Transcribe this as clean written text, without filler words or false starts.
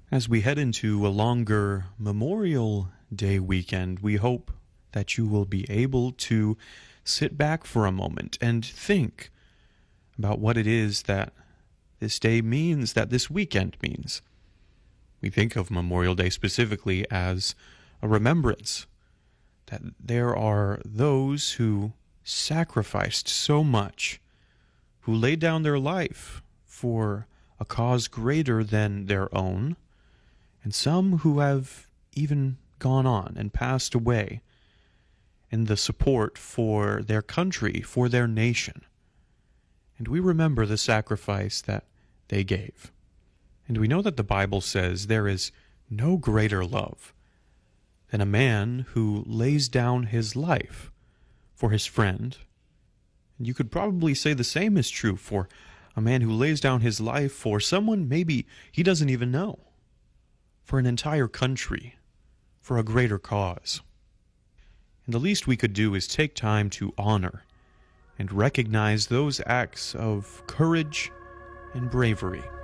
As we head into a longer Memorial Day weekend, we hope that you will be able to sit back for a moment and think about what it is that this day means, that this weekend means. We think of Memorial Day specifically as a remembrance that there are those who sacrificed so much, who laid down their life for a cause greater than their own, and some who have even gone on and passed away in the support for their country, for their nation. And we remember the sacrifice that they gave. And we know that the Bible says there is no greater love than a man who lays down his life for his friend. And you could probably say the same is true for a man who lays down his life for someone maybe he doesn't even know, for an entire country, for a greater cause. And the least we could do is take time to honor and recognize those acts of courage and bravery